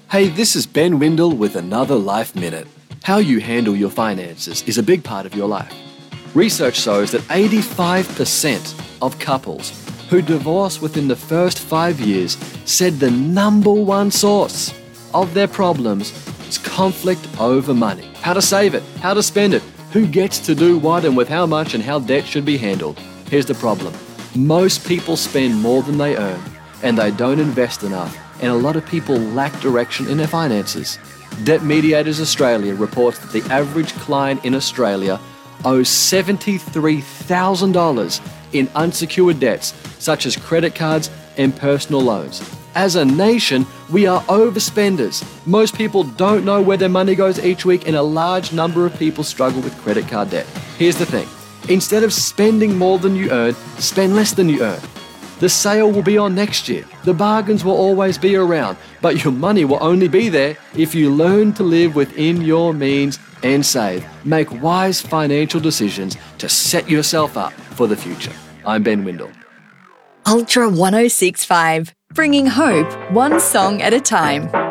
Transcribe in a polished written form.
Hey, this is Ben Windle with another Life Minute. How you handle your finances is a big part of your life. Research shows that 85% of couples who divorce within the first 5 years said the number one source of their problems is conflict over money. How to save it, how to spend it, who gets to do what and with how much and how debt should be handled. Here's the problem. Most people spend more than they earn and they don't invest enough, and a lot of people lack direction in their finances. Debt Mediators Australia reports that the average client in Australia owes $73,000 in unsecured debts such as credit cards and personal loans. As a nation, we are overspenders. Most people don't know where their money goes each week, and a large number of people struggle with credit card debt. Here's the thing. Instead of spending more than you earn, spend less than you earn. The sale will be on next year. The bargains will always be around, but your money will only be there if you learn to live within your means and save. Make wise financial decisions to set yourself up for the future. I'm Ben Windle. Ultra 1065, bringing hope one song at a time.